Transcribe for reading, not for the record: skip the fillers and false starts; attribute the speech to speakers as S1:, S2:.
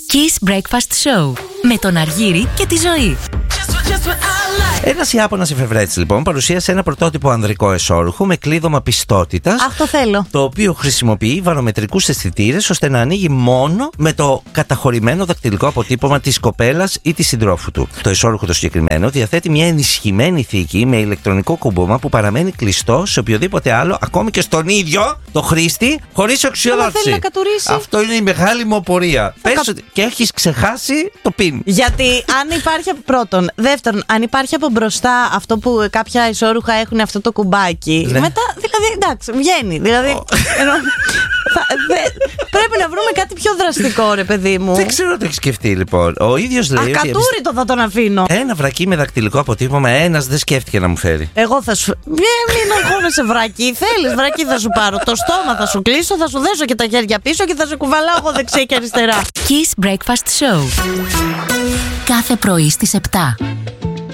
S1: Kiss Breakfast Show με τον Αργύρη και τη Ζωή.
S2: Ένας Ιάπωνας εφευρέτης λοιπόν παρουσίασε ένα πρωτότυπο ανδρικό εσώρουχο με κλείδωμα πιστότητας.
S1: Αυτό θέλω.
S2: Το οποίο χρησιμοποιεί βαρομετρικούς αισθητήρες ώστε να ανοίγει μόνο με το καταχωρημένο δακτυλικό αποτύπωμα της κοπέλας ή της συντρόφου του. Το εσώρουχο το συγκεκριμένο διαθέτει μια ενισχυμένη θήκη με ηλεκτρονικό κούμπομα που παραμένει κλειστό σε οποιοδήποτε άλλο, ακόμη και στον ίδιο το χρήστη, χωρίς οξυδότηση. Αυτό είναι η μεγάλη μου απορία. Πες ότι και έχεις ξεχάσει το πιν.
S3: Γιατί αν υπάρχει. Πρώτον. Δεύτερον, αν υπάρχει από μπροστά αυτό που κάποια ισόρουχα έχουν αυτό το κουμπάκι.
S2: Ναι.
S3: Μετά, δηλαδή, εντάξει, βγαίνει. Δηλαδή. Πρέπει να βρούμε κάτι πιο δραστικό, ρε παιδί μου.
S2: Δεν ξέρω τι έχει σκεφτεί λοιπόν. Ο ίδιος λέει.
S3: Ακατούρητο θα τον αφήνω.
S2: Ένα βρακί με δακτυλικό αποτύπωμα, ένας δεν σκέφτηκε να μου φέρει.
S3: Εγώ θα σου. Μην αγχώνεσαι βρακί. Θέλεις βρακί θα σου πάρω. Το στόμα θα σου κλείσω, θα σου δέσω και τα χέρια πίσω και θα σε κουβαλάω εγώ δεξιά και αριστερά.
S1: Kiss Breakfast Show. Κάθε πρωί στις 7.